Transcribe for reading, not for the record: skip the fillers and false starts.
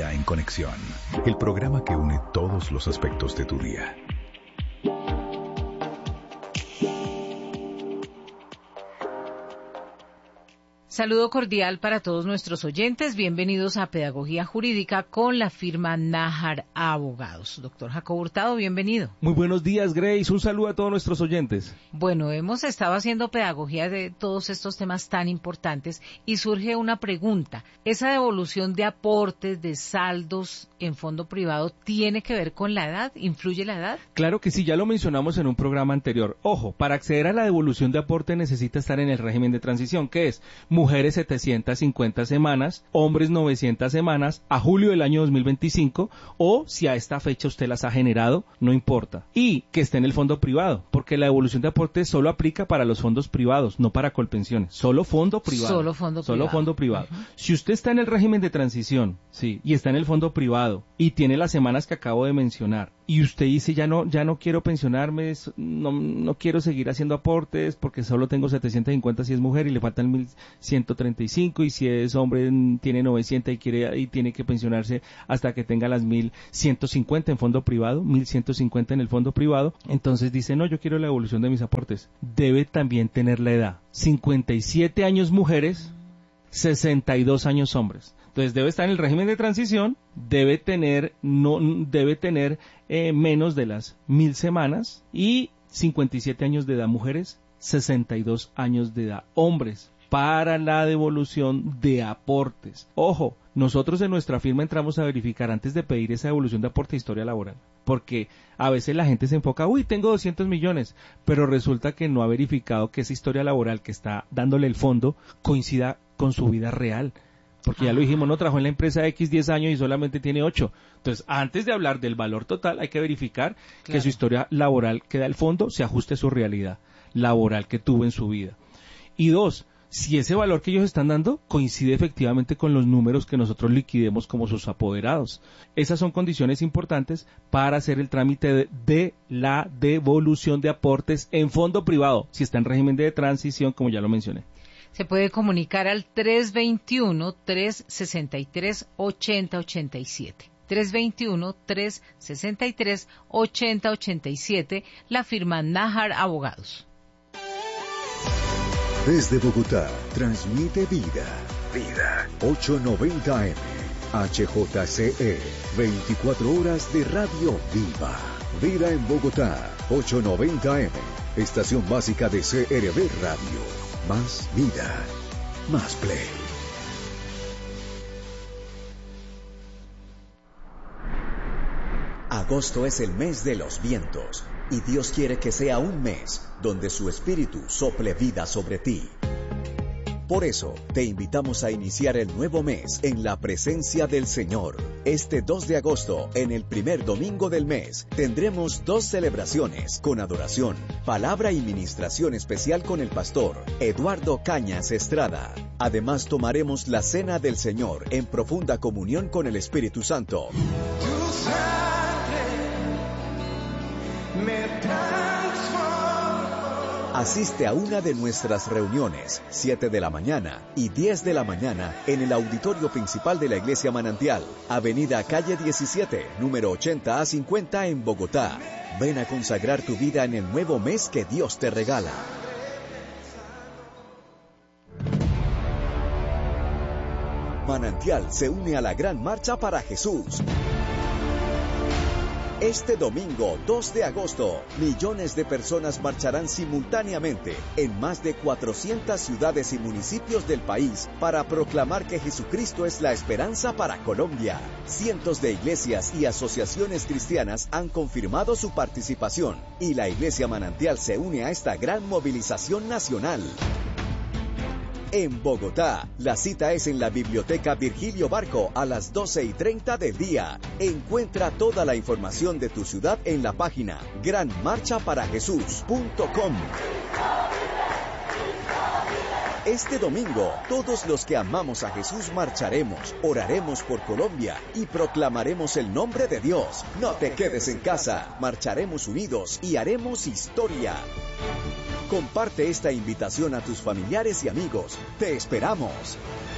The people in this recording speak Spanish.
Vida en Conexión, el programa que une todos los aspectos de tu día. Saludo cordial para todos nuestros oyentes. Bienvenidos a Pedagogía Jurídica con la firma Nájar Abogados. Doctor Jacobo Hurtado, bienvenido. Muy buenos días, Grace. Un saludo a todos nuestros oyentes. Bueno, hemos estado haciendo pedagogía de todos estos temas tan importantes y surge una pregunta. ¿Esa devolución de aportes, de saldos en fondo privado, tiene que ver con la edad? ¿Influye la edad? Claro que sí, ya lo mencionamos en un programa anterior. Ojo, para acceder a la devolución de aporte necesita estar en el régimen de transición, que es mujeres 750 semanas, hombres 900 semanas, a julio del año 2025, o si a esta fecha usted las ha generado, no importa. Y que esté en el fondo privado, porque la devolución de aportes solo aplica para los fondos privados, no para colpensiones. Solo fondo privado. Solo fondo privado. Uh-huh. Si usted está en el régimen de transición, sí, y está en el fondo privado, y tiene las semanas que acabo de mencionar, y usted dice, ya no quiero pensionarme, no quiero seguir haciendo aportes, porque solo tengo 750 si es mujer, y le faltan 1135, y si es hombre tiene 900 y tiene que pensionarse hasta que tenga las 1150 en fondo privado, 1150 en el fondo privado. Entonces dice, no, yo quiero la devolución de mis aportes. Debe también tener la edad, 57 años mujeres, 62 años hombres. Entonces debe estar en el régimen de transición, debe tener menos de las 1000 semanas y 57 años de edad mujeres, 62 años de edad hombres, para la devolución de aportes. Ojo, nosotros en nuestra firma entramos a verificar antes de pedir esa devolución de aporte historia laboral, porque a veces la gente se enfoca, tengo 200 millones, pero resulta que no ha verificado que esa historia laboral que está dándole el fondo coincida con su vida real. Porque ya lo dijimos, no trabajó en la empresa X 10 años y solamente tiene 8. Entonces, antes de hablar del valor total, hay que verificar que su historia laboral que da el fondo se ajuste a su realidad laboral que tuvo en su vida. Y 2, si ese valor que ellos están dando coincide efectivamente con los números que nosotros liquidemos como sus apoderados. Esas son condiciones importantes para hacer el trámite de la devolución de aportes en fondo privado, si está en régimen de transición, como ya lo mencioné. Se puede comunicar al 321-363-8087. 321-363-8087, la firma Nájar Abogados. Desde Bogotá, transmite Vida. 890 AM, HJCE, 24 horas de radio viva. Vida en Bogotá, 890 AM, estación básica de CRB Radio. Más vida, más play. Agosto es el mes de los vientos y Dios quiere que sea un mes donde su espíritu sople vida sobre ti. Por eso, te invitamos a iniciar el nuevo mes en la presencia del Señor. Este 2 de agosto, en el primer domingo del mes, tendremos 2 celebraciones con adoración, palabra y ministración especial con el pastor Eduardo Cañas Estrada. Además, tomaremos la Cena del Señor en profunda comunión con el Espíritu Santo. Tu sangre me transforma. Asiste a una de nuestras reuniones, 7 de la mañana y 10 de la mañana, en el auditorio principal de la Iglesia Manantial, Avenida Calle 17, número 80A50 en Bogotá. Ven a consagrar tu vida en el nuevo mes que Dios te regala. Manantial se une a la Gran Marcha para Jesús. Este domingo 2 de agosto, millones de personas marcharán simultáneamente en más de 400 ciudades y municipios del país para proclamar que Jesucristo es la esperanza para Colombia. Cientos de iglesias y asociaciones cristianas han confirmado su participación y la Iglesia Manantial se une a esta gran movilización nacional. En Bogotá, la cita es en la Biblioteca Virgilio Barco a las 12:30 del día. Encuentra toda la información de tu ciudad en la página granmarchaparajesús.com. Este domingo, todos los que amamos a Jesús marcharemos, oraremos por Colombia y proclamaremos el nombre de Dios. No te quedes en casa, marcharemos unidos y haremos historia. Comparte esta invitación a tus familiares y amigos. ¡Te esperamos!